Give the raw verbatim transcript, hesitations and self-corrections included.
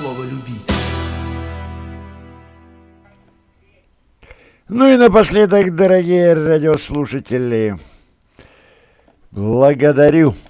слово «любить». Ну и напоследок, дорогие радиослушатели, благодарю